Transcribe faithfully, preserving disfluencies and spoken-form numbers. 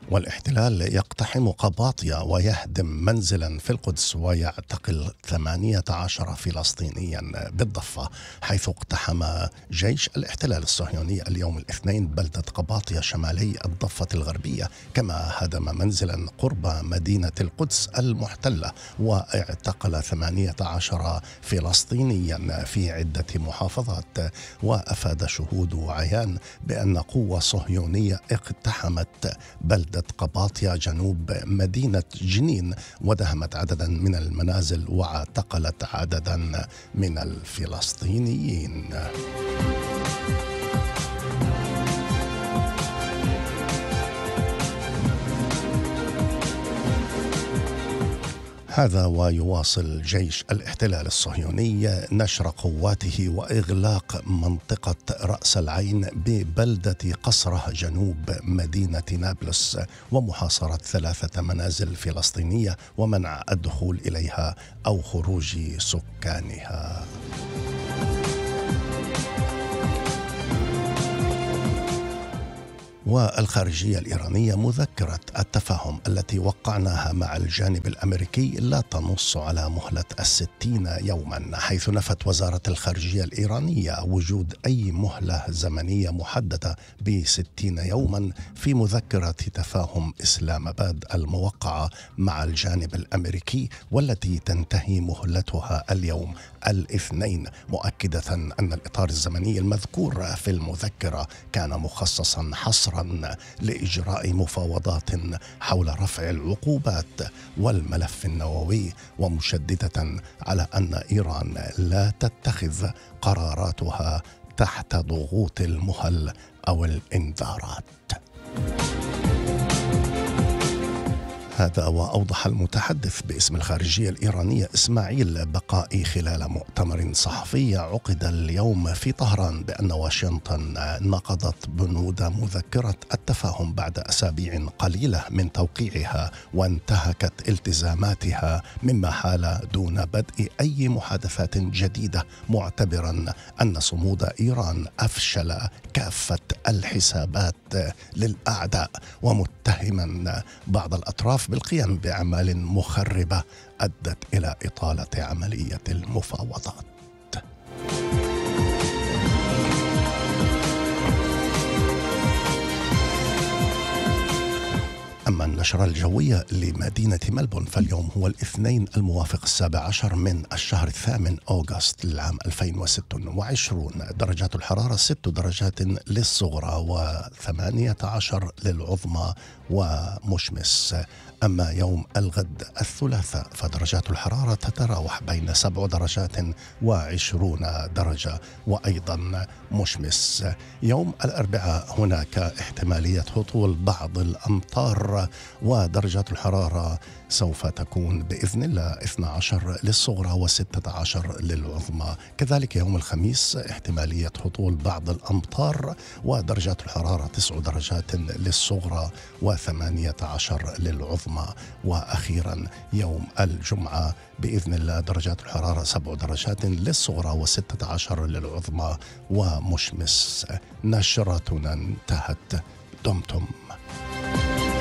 والاحتلال يقتحم قباطية ويهدم منزلا في القدس ويعتقل ثمانية عشر فلسطينيا بالضفة، حيث اقتحم جيش الاحتلال الصهيوني اليوم الاثنين بلدة قباطية شمالي الضفة الغربية، كما هدم منزلا قرب مدينة القدس المحتلة واعتقل ثمانية عشر فلسطينيا في عدة محافظات. وأفاد شهود عيان بأن قوة صهيونية اقتحمت بلدة قباطية جنوب مدينة جنين ودهمت عددا من المنازل واعتقلت عددا من الفلسطينيين. هذا ويواصل جيش الاحتلال الصهيوني نشر قواته وإغلاق منطقة رأس العين ببلدة قصرة جنوب مدينة نابلس ومحاصرة ثلاثة منازل فلسطينية ومنع الدخول إليها أو خروج سكانها. والخارجية الإيرانية مذكرة التفاهم التي وقعناها مع الجانب الأمريكي لا تنص على مهلة الستين يوما، حيث نفت وزارة الخارجية الإيرانية وجود أي مهلة زمنية محددة بستين يوما في مذكرة تفاهم إسلام آباد الموقعة مع الجانب الأمريكي والتي تنتهي مهلتها اليوم الاثنين، مؤكدة أن الإطار الزمني المذكور في المذكرة كان مخصصا حصرا لإجراء مفاوضات حول رفع العقوبات والملف النووي، ومشددة على أن إيران لا تتخذ قراراتها تحت ضغوط المهل أو الإنذارات. هذا وأوضح المتحدث باسم الخارجية الإيرانية إسماعيل بقائي خلال مؤتمر صحفي عقد اليوم في طهران بأن واشنطن نقضت بنود مذكرة التفاهم بعد أسابيع قليلة من توقيعها وانتهكت التزاماتها، مما حال دون بدء أي محادثات جديدة، معتبرا أن صمود إيران أفشل كافة الحسابات للأعداء، ومتهما بعض الأطراف بالقيام بأعمال مخربة أدت إلى إطالة عملية المفاوضات. أما النشرة الجوية لمدينة ملبون فاليوم هو الاثنين الموافق السابع عشر من الشهر الثامن أغسطس للعام ألفين وستة وعشرين، درجات الحرارة ست درجات للصغرى وثمانية عشر للعظمى ومشمس. أما يوم الغد الثلاثاء فدرجات الحرارة تتراوح بين سبع درجات وعشرون درجة وأيضا مشمس. يوم الأربعاء هناك احتمالية هطول بعض الأمطار ودرجات الحرارة سوف تكون بإذن الله اثنتا عشرة للصغرى وستة عشر للعظمى. كذلك يوم الخميس احتمالية هطول بعض الأمطار ودرجات الحرارة تسع درجات للصغرى وثمانية عشر للعظمى. وأخيرا يوم الجمعة بإذن الله درجات الحرارة سبع درجات للصغرى وستة عشر للعظمى ومشمس. نشرتنا انتهت. دمتم